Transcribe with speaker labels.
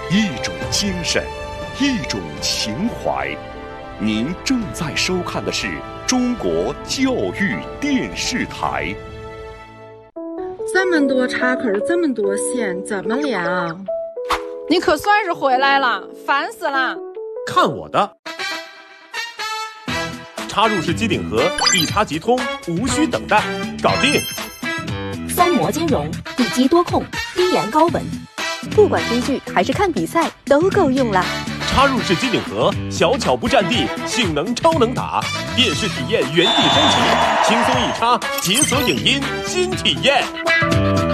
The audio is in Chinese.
Speaker 1: 一种精神，一种情怀。您正在收看的是中国教育电视台。
Speaker 2: 这么多插口，这么多线，怎么连啊？
Speaker 3: 你可算是回来了，烦死了！
Speaker 4: 看我的！插入式机顶盒，一插即通，无需等待，搞定！
Speaker 5: 三模兼容，地基多控，低盐高稳，不管追剧还是看比赛都够用了。
Speaker 4: 插入式机顶盒，小巧不占地，性能超能打，电视体验原地升级，轻松一插，解锁影音新体验。